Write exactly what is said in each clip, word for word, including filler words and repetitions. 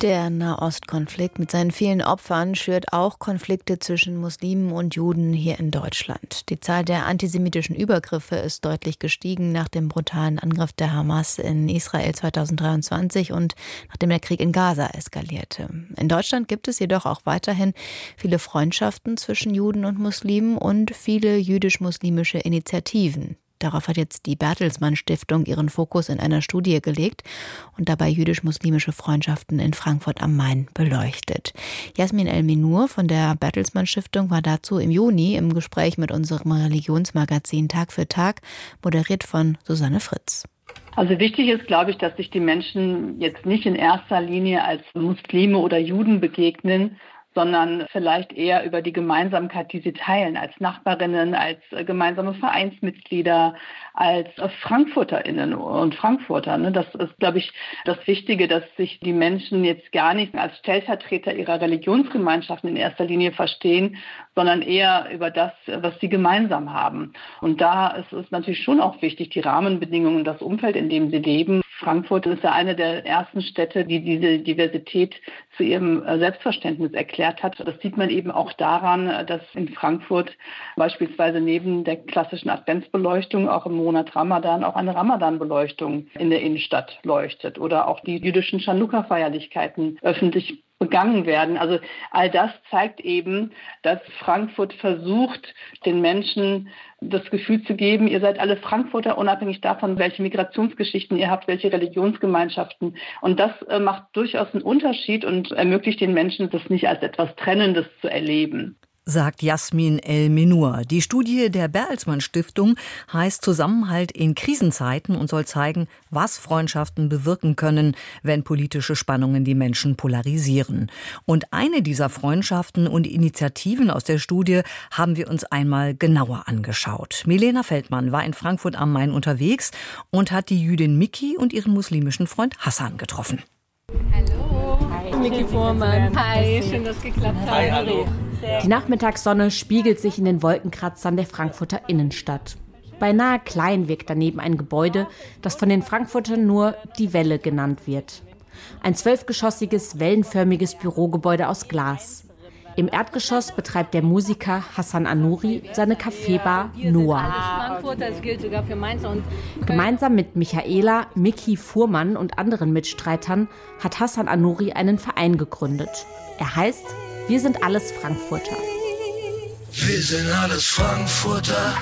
Der Nahostkonflikt mit seinen vielen Opfern schürt auch Konflikte zwischen Muslimen und Juden hier in Deutschland. Die Zahl der antisemitischen Übergriffe ist deutlich gestiegen nach dem brutalen Angriff der Hamas in Israel zweitausenddreiundzwanzig und nachdem der Krieg in Gaza eskalierte. In Deutschland gibt es jedoch auch weiterhin viele Freundschaften zwischen Juden und Muslimen und viele jüdisch-muslimische Initiativen. Darauf hat jetzt die Bertelsmann Stiftung ihren Fokus in einer Studie gelegt und dabei jüdisch-muslimische Freundschaften in Frankfurt am Main beleuchtet. Jasmin El-Minur von der Bertelsmann Stiftung war dazu im Juni im Gespräch mit unserem Religionsmagazin Tag für Tag, moderiert von Susanne Fritz. Also wichtig ist, glaube ich, dass sich die Menschen jetzt nicht in erster Linie als Muslime oder Juden begegnen, sondern vielleicht eher über die Gemeinsamkeit, die sie teilen, als Nachbarinnen, als gemeinsame Vereinsmitglieder, als FrankfurterInnen und Frankfurter. Das ist, glaube ich, das Wichtige, dass sich die Menschen jetzt gar nicht als Stellvertreter ihrer Religionsgemeinschaften in erster Linie verstehen, sondern eher über das, was sie gemeinsam haben. Und da ist es natürlich schon auch wichtig, die Rahmenbedingungen, das Umfeld, in dem sie leben. Frankfurt ist ja eine der ersten Städte, die diese Diversität zu ihrem Selbstverständnis erklärt hat. Das sieht man eben auch daran, dass in Frankfurt beispielsweise neben der klassischen Adventsbeleuchtung auch im Monat Ramadan auch eine Ramadan-Beleuchtung in der Innenstadt leuchtet oder auch die jüdischen Chanukka-Feierlichkeiten öffentlich begangen werden. Also all das zeigt eben, dass Frankfurt versucht, den Menschen das Gefühl zu geben, ihr seid alle Frankfurter, unabhängig davon, welche Migrationsgeschichten ihr habt, welche Religionsgemeinschaften. Und das äh, macht durchaus einen Unterschied und ermöglicht den Menschen, das nicht als etwas Trennendes zu erleben. Sagt Jasmin El-Minur. Die Studie der Bertelsmann Stiftung heißt Zusammenhalt in Krisenzeiten und soll zeigen, was Freundschaften bewirken können, wenn politische Spannungen die Menschen polarisieren. Und eine dieser Freundschaften und Initiativen aus der Studie haben wir uns einmal genauer angeschaut. Milena Feldmann war in Frankfurt am Main unterwegs und hat die Jüdin Miki und ihren muslimischen Freund Hassan getroffen. Hallo. Hi. Miki Fuhrmann. Hi, schön, dass es geklappt hat. Hi, hallo. Die Nachmittagssonne spiegelt sich in den Wolkenkratzern der Frankfurter Innenstadt. Beinahe klein wirkt daneben ein Gebäude, das von den Frankfurtern nur die Welle genannt wird. Ein zwölfgeschossiges, wellenförmiges Bürogebäude aus Glas. Im Erdgeschoss betreibt der Musiker Hassan Anouri seine Kaffeebar Noah. Gemeinsam mit Michaela, Miki Fuhrmann und anderen Mitstreitern hat Hassan Anouri einen Verein gegründet. Er heißt Wir sind alles Frankfurter. Wir sind alles Frankfurter,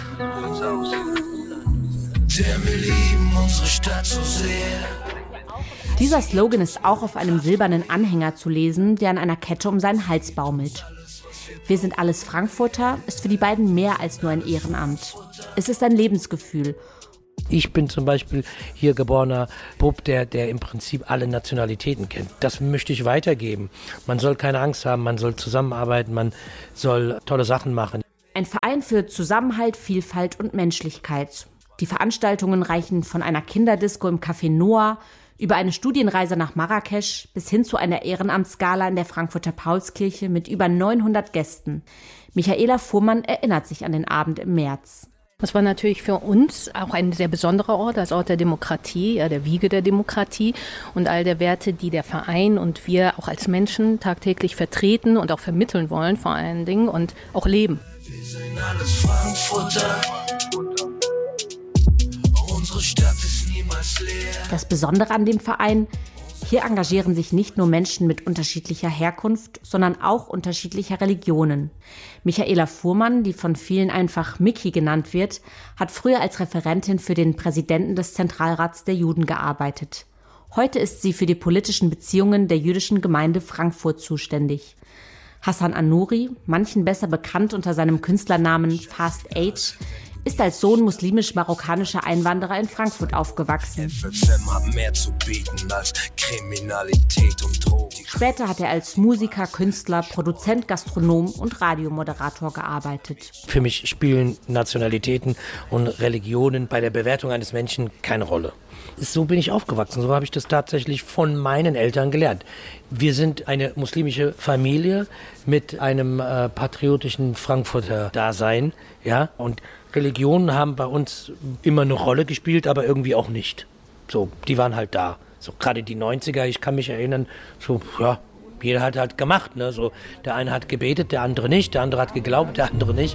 denn wir lieben unsere Stadt so sehr. Dieser Slogan ist auch auf einem silbernen Anhänger zu lesen, der an einer Kette um seinen Hals baumelt. Wir sind alles Frankfurter ist für die beiden mehr als nur ein Ehrenamt. Es ist ein Lebensgefühl. Ich bin zum Beispiel hier geborener Bub, der, der im Prinzip alle Nationalitäten kennt. Das möchte ich weitergeben. Man soll keine Angst haben, man soll zusammenarbeiten, man soll tolle Sachen machen. Ein Verein für Zusammenhalt, Vielfalt und Menschlichkeit. Die Veranstaltungen reichen von einer Kinderdisco im Café Noah über eine Studienreise nach Marrakesch bis hin zu einer Ehrenamtsgala in der Frankfurter Paulskirche mit über neunhundert Gästen. Michaela Fuhrmann erinnert sich an den Abend im März. Das war natürlich für uns auch ein sehr besonderer Ort, als Ort der Demokratie, ja, der Wiege der Demokratie und all der Werte, die der Verein und wir auch als Menschen tagtäglich vertreten und auch vermitteln wollen vor allen Dingen und auch leben. Wir sind alles Frankfurter, unsere Stadt ist niemals leer. Das Besondere an dem Verein: Hier engagieren sich nicht nur Menschen mit unterschiedlicher Herkunft, sondern auch unterschiedlicher Religionen. Michaela Fuhrmann, die von vielen einfach Miki genannt wird, hat früher als Referentin für den Präsidenten des Zentralrats der Juden gearbeitet. Heute ist sie für die politischen Beziehungen der jüdischen Gemeinde Frankfurt zuständig. Hassan Anouri, manchen besser bekannt unter seinem Künstlernamen Fast Age, ist als Sohn muslimisch-marokkanischer Einwanderer in Frankfurt aufgewachsen. Später hat er als Musiker, Künstler, Produzent, Gastronom und Radiomoderator gearbeitet. Für mich spielen Nationalitäten und Religionen bei der Bewertung eines Menschen keine Rolle. So bin ich aufgewachsen, so habe ich das tatsächlich von meinen Eltern gelernt. Wir sind eine muslimische Familie mit einem äh, patriotischen Frankfurter Dasein, ja, und Religionen haben bei uns immer eine Rolle gespielt, aber irgendwie auch nicht. So, die waren halt da. So gerade die neunziger, ich kann mich erinnern, so, ja, jeder hat halt gemacht, ne? So, der eine hat gebetet, der andere nicht, der andere hat geglaubt, der andere nicht.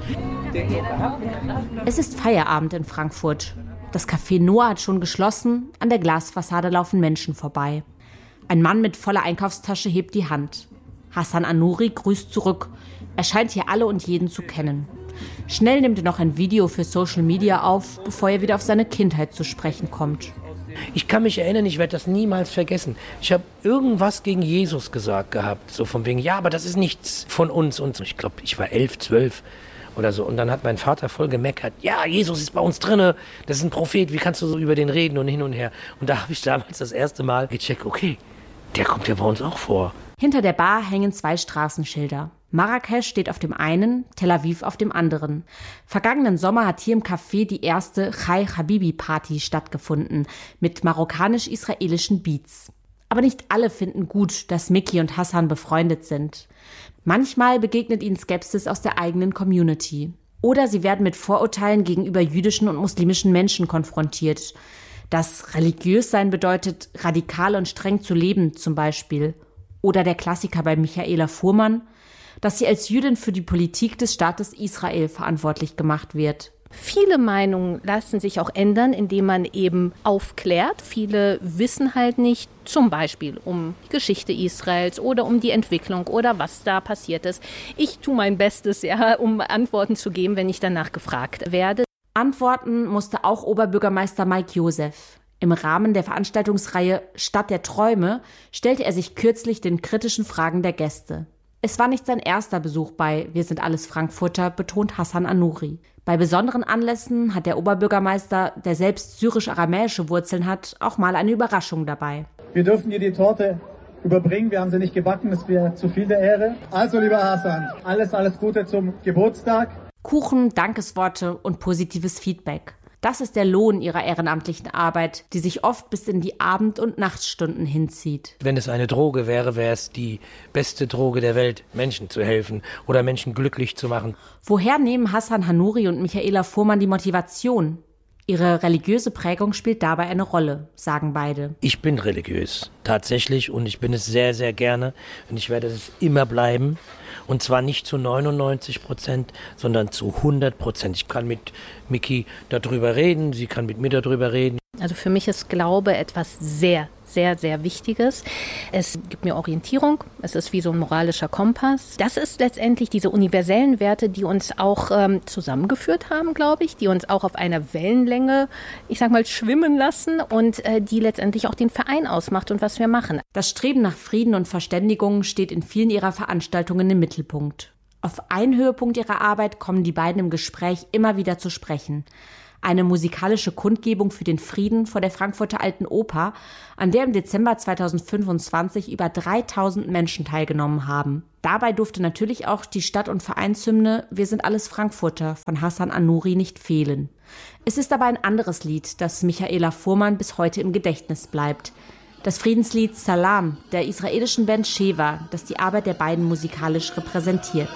Es ist Feierabend in Frankfurt. Das Café Noah hat schon geschlossen, an der Glasfassade laufen Menschen vorbei. Ein Mann mit voller Einkaufstasche hebt die Hand. Hassan Anouri grüßt zurück. Er scheint hier alle und jeden zu kennen. Schnell nimmt er noch ein Video für Social Media auf, bevor er wieder auf seine Kindheit zu sprechen kommt. Ich kann mich erinnern, ich werde das niemals vergessen. Ich habe irgendwas gegen Jesus gesagt gehabt, so von wegen, ja, aber das ist nichts von uns. Und ich glaube, ich war elf, zwölf oder so. Und dann hat mein Vater voll gemeckert, ja, Jesus ist bei uns drinne, das ist ein Prophet, wie kannst du so über den reden und hin und her. Und da habe ich damals das erste Mal gecheckt, okay, der kommt ja bei uns auch vor. Hinter der Bar hängen zwei Straßenschilder. Marrakesch steht auf dem einen, Tel Aviv auf dem anderen. Vergangenen Sommer hat hier im Café die erste Chai Habibi Party stattgefunden, mit marokkanisch-israelischen Beats. Aber nicht alle finden gut, dass Miki und Hassan befreundet sind. Manchmal begegnet ihnen Skepsis aus der eigenen Community. Oder sie werden mit Vorurteilen gegenüber jüdischen und muslimischen Menschen konfrontiert. Dass religiös sein bedeutet, radikal und streng zu leben zum Beispiel. Oder der Klassiker bei Michaela Fuhrmann, dass sie als Jüdin für die Politik des Staates Israel verantwortlich gemacht wird. Viele Meinungen lassen sich auch ändern, indem man eben aufklärt. Viele wissen halt nicht, zum Beispiel um die Geschichte Israels oder um die Entwicklung oder was da passiert ist. Ich tue mein Bestes, ja, um Antworten zu geben, wenn ich danach gefragt werde. Antworten musste auch Oberbürgermeister Mike Joseph. Im Rahmen der Veranstaltungsreihe Stadt der Träume stellte er sich kürzlich den kritischen Fragen der Gäste. Es war nicht sein erster Besuch bei Wir sind alles Frankfurter, betont Hassan Anouri. Bei besonderen Anlässen hat der Oberbürgermeister, der selbst syrisch-aramäische Wurzeln hat, auch mal eine Überraschung dabei. Wir dürfen dir die Torte überbringen, wir haben sie nicht gebacken, das wäre zu viel der Ehre. Also lieber Hassan, alles, alles Gute zum Geburtstag. Kuchen, Dankesworte und positives Feedback. Das ist der Lohn ihrer ehrenamtlichen Arbeit, die sich oft bis in die Abend- und Nachtstunden hinzieht. Wenn es eine Droge wäre, wäre es die beste Droge der Welt, Menschen zu helfen oder Menschen glücklich zu machen. Woher nehmen Hassan Anouri und Michaela Fuhrmann die Motivation? Ihre religiöse Prägung spielt dabei eine Rolle, sagen beide. Ich bin religiös, tatsächlich, und ich bin es sehr, sehr gerne. Und ich werde es immer bleiben. Und zwar nicht zu neunundneunzig Prozent, sondern zu hundert Prozent. Ich kann mit Miki darüber reden, sie kann mit mir darüber reden. Also für mich ist Glaube etwas sehr, sehr, sehr Wichtiges. Es gibt mir Orientierung, es ist wie so ein moralischer Kompass. Das ist letztendlich diese universellen Werte, die uns auch ähm, zusammengeführt haben, glaube ich, die uns auch auf einer Wellenlänge, ich sag mal, schwimmen lassen und äh, die letztendlich auch den Verein ausmacht und was wir machen. Das Streben nach Frieden und Verständigung steht in vielen ihrer Veranstaltungen im Mittelpunkt. Auf einen Höhepunkt ihrer Arbeit kommen die beiden im Gespräch immer wieder zu sprechen. Eine musikalische Kundgebung für den Frieden vor der Frankfurter Alten Oper, an der im Dezember zweitausendfünfundzwanzig über dreitausend Menschen teilgenommen haben. Dabei durfte natürlich auch die Stadt- und Vereinshymne Wir sind alles Frankfurter von Hassan Anouri nicht fehlen. Es ist aber ein anderes Lied, das Michaela Fuhrmann bis heute im Gedächtnis bleibt. Das Friedenslied Salam der israelischen Band Sheva, das die Arbeit der beiden musikalisch repräsentiert.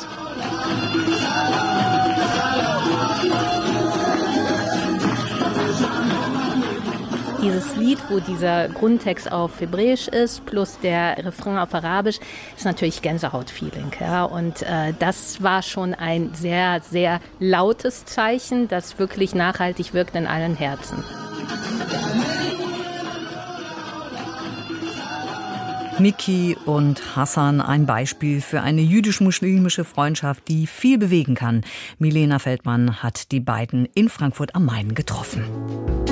Dieses Lied, wo dieser Grundtext auf Hebräisch ist, plus der Refrain auf Arabisch, ist natürlich Gänsehaut-Feeling. Ja? Und äh, das war schon ein sehr, sehr lautes Zeichen, das wirklich nachhaltig wirkt in allen Herzen. Miki und Hassan, ein Beispiel für eine jüdisch-muslimische Freundschaft, die viel bewegen kann. Milena Feldmann hat die beiden in Frankfurt am Main getroffen.